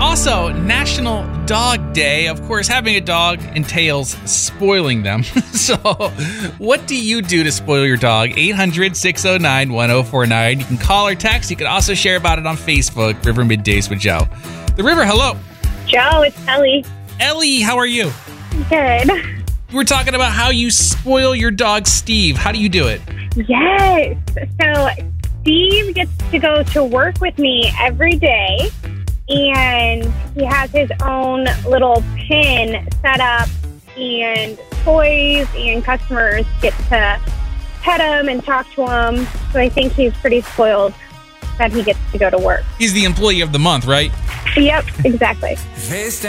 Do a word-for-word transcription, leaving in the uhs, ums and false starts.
also National Dog Day. Of course, having a dog entails spoiling them. So what do you do to spoil your dog? eight hundred, six oh nine, one oh four nine. You can call or text. You can also share about it on Facebook, River Middays with Joe. The River, hello. Joe, it's Ellie. Ellie, how are you? Good. We're talking about how you spoil your dog, Steve. How do you do it? Yes. So Steve gets to go to work with me every day, and he has his own little pin set up, and toys and customers get to pet him and talk to him. So I think he's pretty spoiled that he gets to go to work. He's the employee of the month, right? Yep, exactly.